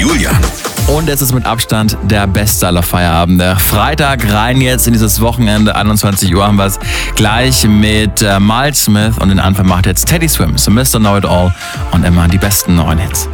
Julian. Und es ist mit Abstand der beste aller Feierabende. Freitag rein jetzt in dieses Wochenende, 21 Uhr haben wir es gleich mit Miles Smith und den Anfang macht jetzt Teddy Swims, so Mr. Know It All und immer die besten neuen Hits.